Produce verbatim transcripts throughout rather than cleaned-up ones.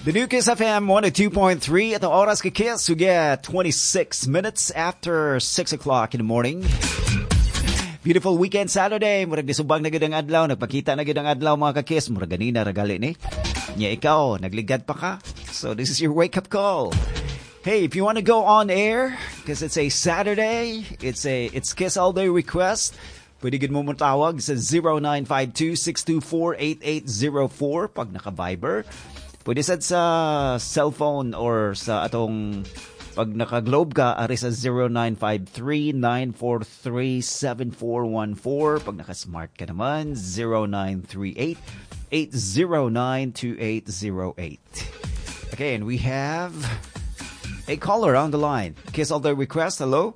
The new Kiss F M one oh two point three at the oras ka Kiss. We get twenty-six minutes after six o'clock in the morning. Beautiful weekend Saturday. Murag disubang na gid ang adlaw. Nagpakita na gid ang adlaw mga ka-Kiss. Murag ganina ragali ni. Nya ikaw, nagligad pa ka. So this is your wake-up call. Hey, if you want to go on air, because it's a Saturday, it's a it's Kiss All Day request. Pwede gid mo mo tawag sa zero nine five two, six two four, eight eight zero four pag naka-Viber. Pwede sad sa cellphone or sa atong pag naka-Globe ka, ari sa zero nine five three, nine four three, seven four one four. Pag naka-smart ka naman, zero nine three eight, eight zero nine, two eight zero eight. Okay, and we have a caller on the line. Kiss All Day request. Hello?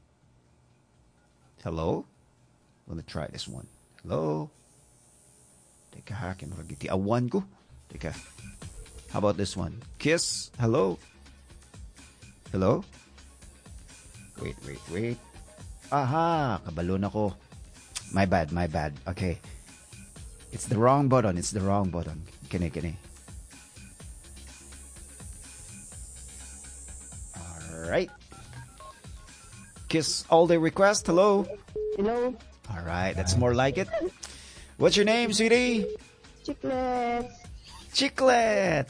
Hello? Let me try this one. Hello? Teka ha, kinuragiti awan ko. Teka. How about this one? Kiss. Hello? Hello? Wait, wait, wait. Aha, kabalon ako. My bad, my bad. Okay. It's the wrong button. It's the wrong button. Kini, kini. Alright. Kiss All Day request. Hello? Hello? Alright, that's more like it. What's your name, sweetie? Chiclet. Chiclet!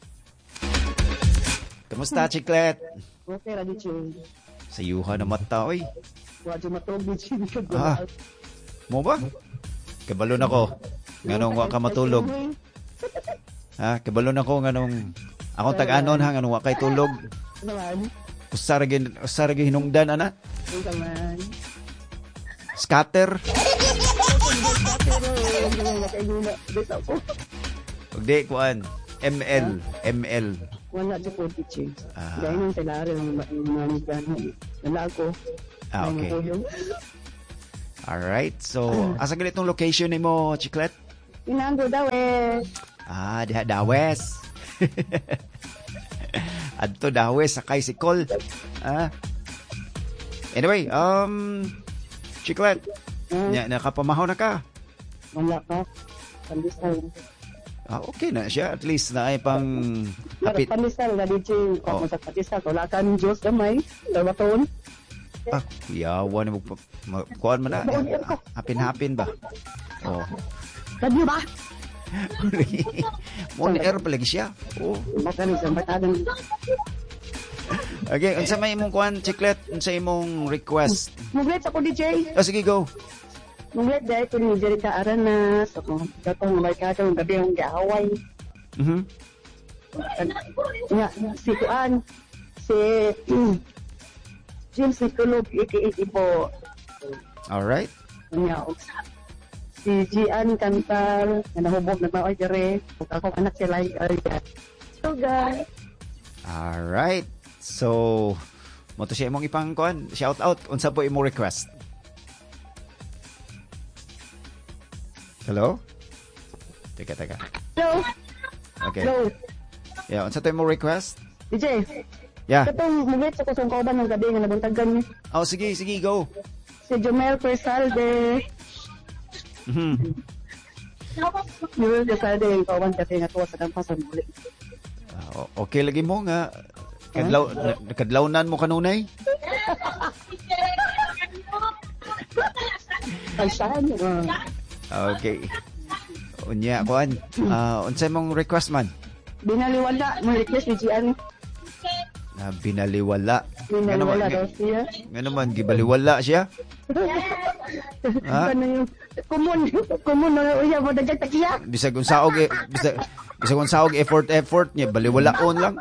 Kamusta, Chiclet? Okay, Radyo Ching. Sayuha na mata, oy. Wadyo matulog, Ching. Ah, mo ba? Kabalon ako. Nganong wa ka matulog. Ha, kabalon ako nganong akong tag-anon ha nganong wa kay tulog. Naman. Usara gin usara gin hinungdan ana. Naman. Scatter. Pagdi kuan M L, M L. Wala siya po, Ching. Ah. Dahil nang talari ng mga gano'n. Wala ako. Ah, okay. Alright. So, asa galit tong location nimo, Chiclet? Inanggo daw eh. Ah, diha Dawes. Adto Dawes sakay si Col. Ah. Anyway, um Chiclet, Hmm? nya nakapamahaw na ka. Wala ka. Pandesal. Ah, okay na siya. At least na ay pang Pero hapit. pandesal, Radyo Ching. Oh. Kung sa pandesal, wala ka ng Diyos gamay. Dawaton. Ah, yawan mo kuan man na. Hapin-hapin ba? Oh. Radyo ba? Mo ni air palagi siya. Oh. Baka rin sa batagan. Okay, unsa may imong kuan, Chiclet? Unsa imong request? Muglet ako, D J. Oh, sige, go. Muglet dahil ito ni Jerika Aranas. Ako, datang mga kaka, yung gabi yung gaway. Mhm. Nga, si Kuan, si James Nicolog, aka Ibo. Alright. Nga, si Gian Cantal, na nahubog na maoy kare. Akong anak sila ay so guys. Alright. So, mo to siya imong ipang kuan, shout out unsa po imong request? Hello? Teka, teka. Hello. Okay. Hello. Yeah, unsa to imong request? D J. Yeah. Katong muglet sa kusong kauban ng gabi nga nabuntagan ni. Oh, sige, sige, go. Si Jomel Persalde. Mhm. Jomel Persalde yung kauban kasi nga tuwa sa kampasan muli. Ah, o- okay lagi mo nga kadlaw na- kadlawnan mo kanunay. Ay, saan? Uh, Okay. Unya kuan. Ah, unsa imong request man? binaliwala. Mo request ni Gian. Na binaliwala. Binaliwala Nga daw naman, siya. nga naman gibaliwala siya. Ha? Ano yung kumun, kumun na uya mo dagat takiya. Bisag unsaog eh, bisag bisag unsaog effort effort niya baliwalaon lang.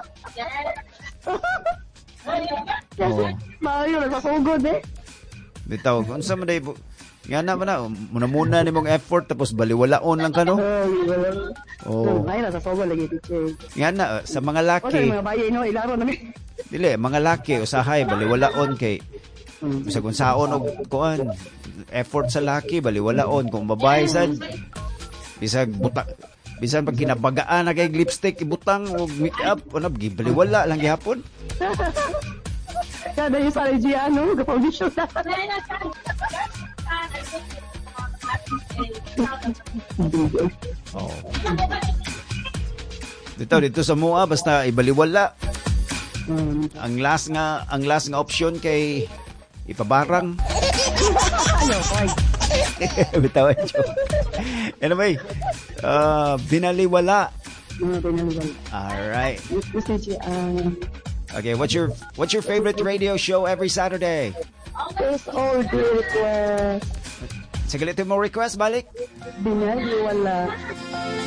Oh. Maayo na sugod eh. Bitaw, unsa man day nga na man na muna-muna nimong effort tapos baliwalaon lang ka no. Oh, wala. Oh. Ay na sugod lagi teacher. Nga na sa mga Wala laki, mga bayi no ilaro na mi. dili mga laki usahay baliwalaon kay bisag unsaon og kuan effort sa laki baliwalaon kung babae sad bisag buta bisan pag kinabagaan na kay lipstick ibutang og makeup ano gibaliwala lang gihapon. Kada yung sa Giano, ga-foundation na. Oh. Dito, dito sa mua, basta ibaliwala. Hmm. Ang last nga, ang last nga option kay ipabarang. Ayaw, koy. Bitawan joke. Anyway, uh, binaliwala. Mga pinaliwal. Alright. Gusto siya ang Okay, what's your what's your favorite radio show every Saturday? Face all day request. Saglit mo request, balik. Binaliwala.